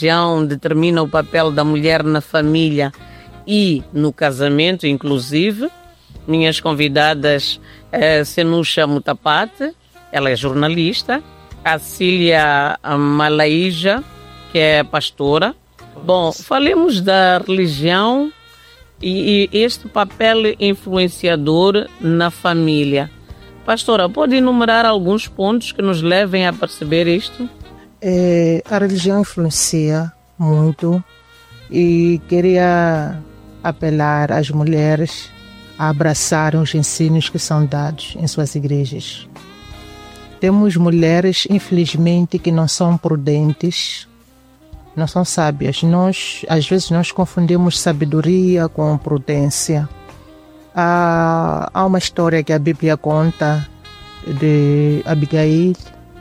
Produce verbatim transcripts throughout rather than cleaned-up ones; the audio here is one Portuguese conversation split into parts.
religião determina o papel da mulher na família e no casamento, inclusive. Minhas convidadas, é Senusha Mutapati, ela é jornalista, a Cília Malaíja, que é pastora. Bom, falemos da religião e, e este papel influenciador na família. Pastora, pode enumerar alguns pontos que nos levem a perceber isto? É, a religião influencia muito e queria apelar às mulheres a abraçar os ensinos que são dados em suas igrejas. Temos mulheres, infelizmente, que não são prudentes, não são sábias. Nós, às vezes, nós confundimos sabedoria com prudência. Há, há uma história que a Bíblia conta de Abigail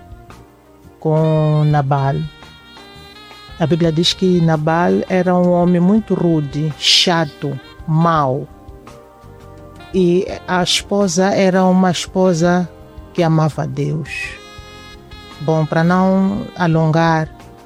com Nabal. A Bíblia diz que Nabal era um homem muito rude, chato, mau. E a esposa era uma esposa que amava a Deus. Bom, para não alongar,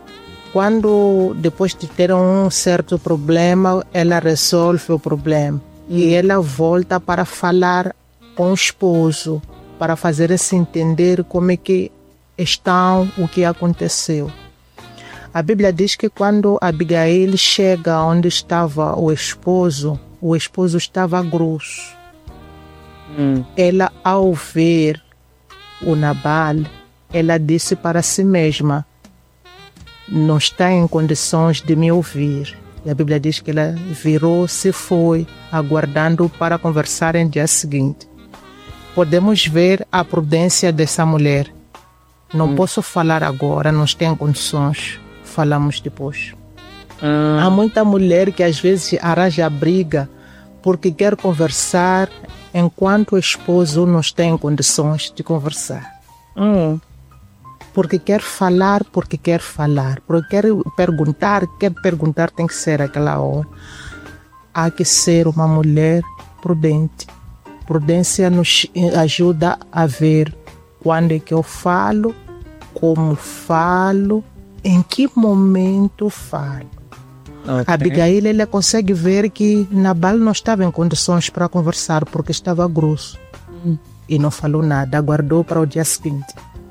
quando depois de ter um certo problema, ela resolve o problema. Hum. E ela volta para falar com o esposo, para fazer-se entender como é que estão, o que aconteceu. A Bíblia diz que quando Abigail chega onde estava o esposo, o esposo estava grosso. Hum. Ela, ao ver o Nabal, ela disse para si mesma: não está em condições de me ouvir. E a Bíblia diz que ela virou-se e foi, aguardando para conversar no dia seguinte. Podemos ver a prudência dessa mulher. Não hum. posso falar agora, não tenho condições. Falamos depois. Hum. Há muita mulher que às vezes arranja briga porque quer conversar enquanto o esposo não está em condições de conversar. Hum. Porque quer falar, porque quer falar. Porque quer perguntar, quer perguntar, tem que ser aquela hora. Há que ser uma mulher prudente. Prudência nos ajuda a ver quando é que eu falo, como falo, em que momento falo. Okay. Abigail, ela consegue ver que Nabal não estava em condições para conversar porque estava grosso. Hum. E não falou nada, aguardou para o dia seguinte.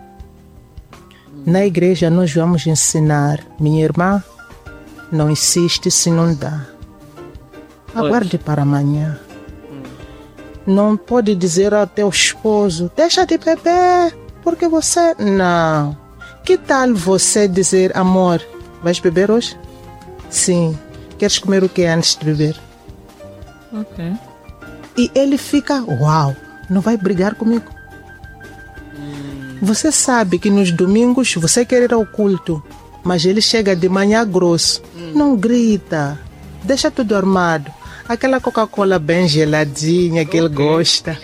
Hum. Na igreja nós vamos ensinar, minha irmã, não insiste se não dá. Aguarde para amanhã. Hum. Não pode dizer ao teu esposo: deixa de beber, porque você... Não. Que tal você dizer: amor, vais beber hoje? Sim. Queres comer o que antes de beber? Ok. E ele fica: uau, não vai brigar comigo? Hum. Você sabe que nos domingos você quer ir ao culto, mas ele chega de manhã grosso. Hum. Não grita, deixa tudo armado. Aquela Coca-Cola bem geladinha que okay. ele gosta.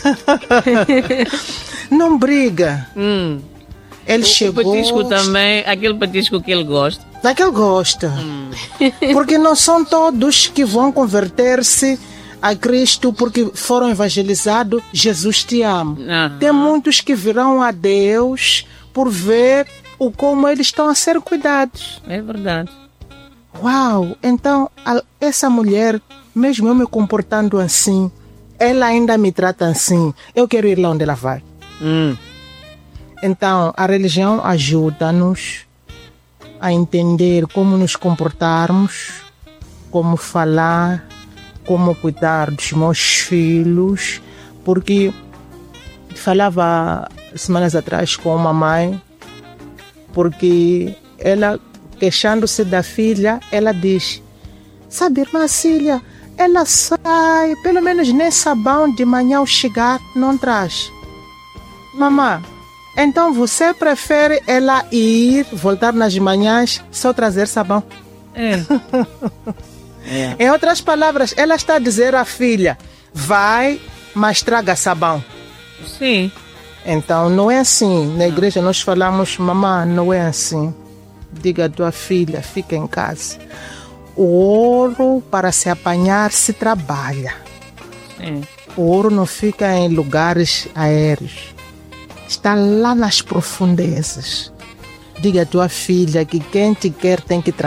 Não briga. Hum. Ele o, chegou... O petisco também, aquele petisco que ele gosta. Daquele gosta. Hum. Porque não são todos que vão converter-se a Cristo porque foram evangelizados. Jesus te ama. Uhum. Tem muitos que virão a Deus por ver o como eles estão a ser cuidados. É verdade. Uau! Então, a, essa mulher, mesmo eu me comportando assim, ela ainda me trata assim. Eu quero ir lá onde ela vai. Hum. Então, a religião ajuda-nos a entender como nos comportarmos, como falar, como cuidar dos meus filhos, porque falava semanas atrás com uma mãe, porque ela, queixando-se da filha, ela diz: sabe, irmã Cília, ela sai, pelo menos nem sabão de manhã ao chegar não traz. Mamãe, então você prefere ela ir, voltar nas manhãs, só trazer sabão? É. é. Em outras palavras, ela está a dizer à filha: vai, mas traga sabão. Sim. Então, não é assim. Na igreja nós falamos: mamãe, não é assim. Diga à tua filha, fica em casa. O ouro, para se apanhar, se trabalha. Sim. O ouro não fica em lugares aéreos. Está lá nas profundezas. Diga à tua filha que quem te quer tem que trabalhar.